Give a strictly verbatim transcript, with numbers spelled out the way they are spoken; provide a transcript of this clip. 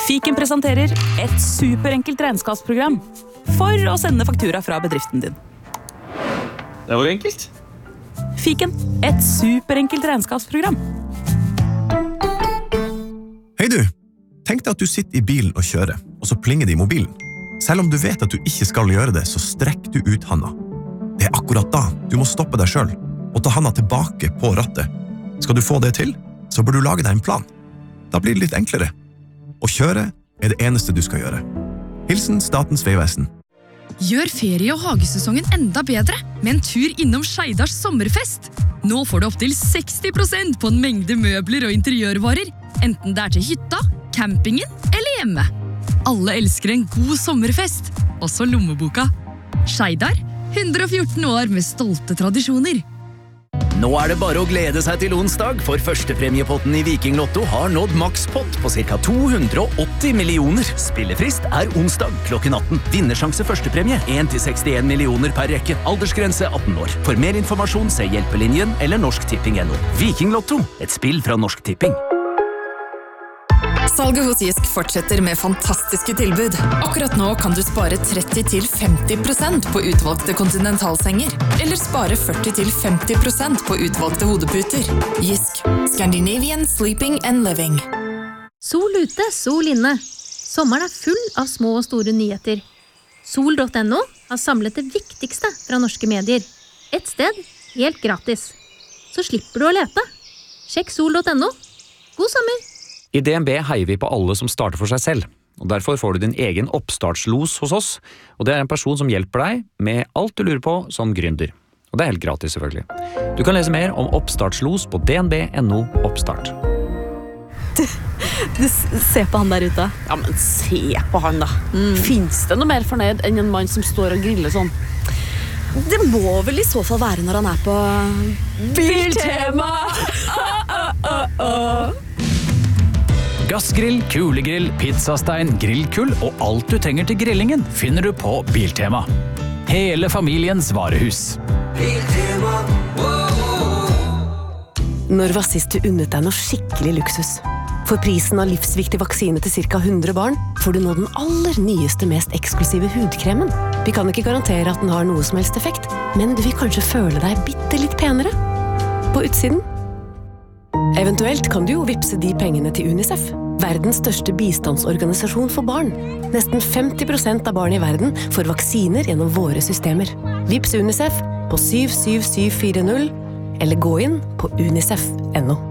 Fiken presenterer et superenkelt regnskapsprogram for å sende faktura fra bedriften din. Det var enkelt. Fiken, et superenkelt regnskapsprogram. Hei du, tenk deg at du sitter i bilen og kjører, og så plinger det i mobilen. Selv om du vet at du ikke skal gjøre det, så strekk du ut handa. Det er akkurat da du må stoppe deg selv og ta handa tilbake på rattet. Skal du få det til, så bør du lage deg en plan. Da blir det litt enklere. Å kjøre er det eneste du skal gjøre. Hilsen Statens Vegvesen. Gjør ferie- og hagesesongen enda bedre med en tur innom Skeidars sommerfest. Nå får du opp til seksti prosent på en mengde møbler og interiørvarer, enten det er til hytta, campingen eller hjemme. Alle elsker en god sommerfest, også lommeboka. Skeidar, hundre og fjorten år med stolte tradisjoner. Nå er det bare å glede seg til onsdag, for førstepremiepotten i Viking Lotto har nådd makspott på ca. to hundre og åtti millioner. Spillefrist er onsdag klokken atten. Vinnersjanse førstepremie en til sekstien millioner per rekke. Aldersgrense atten år. For mer informasjon se Hjelpelinjen eller Norsk Tipping punktum no. Viking Lotto, et spill fra Norsk Tipping. Salget hos Gisk fortsetter med fantastiske tilbud. Akkurat nå kan du spare tretti til femti prosent på utvalgte kontinentalsenger, eller spare førti til femti prosent på utvalgte hodeputer. Gisk. Scandinavian Sleeping and Living. Sol ute, sol inne. Sommeren er full av små og store nyheter. Sol punktum no har samlet det viktigste fra norske medier. Et sted, helt gratis. Så slipper du å lete. Sjekk sol punktum no. God sommer! I D N B heier vi på alle som starter for seg selv, og derfor får du din egen oppstartslos hos oss, og det er en person som hjelper deg med alt du lurer på som gründer. Og det er helt gratis selvfølgelig. Du kan lese mer om oppstartslos på d n b punktum no oppstart. Du, du se på han der ute. Ja, men se på han da. Mm. Finns det noe mer fornøyd enn en mann som står og griller sånn? Det må vel i så fall være når han er på Biltema! Oh, oh, oh, oh. Gassgrill, kulegrill, pizzastein, grillkull og alt du trenger til grillingen finner du på Biltema. Hele familiens varehus. Biltema. Når var sist du unnet deg noe skikkelig luksus? For prisen av livsviktig vaksine til cirka hundre barn får du nå den aller nyeste, mest eksklusive hudkremen. Vi kan ikke garantere at den har noe som helst effekt, men du vil kanskje føle deg bitte litt penere på utsiden. Eventuelt kan du jo vipse de pengene til UNICEF, verdens største bistandsorganisasjon for barn. Nesten femti prosent av barn i verden får vaksiner gjennom våre systemer. Vips UNICEF på syv syv syv fire null, eller gå inn på unicef punktum no.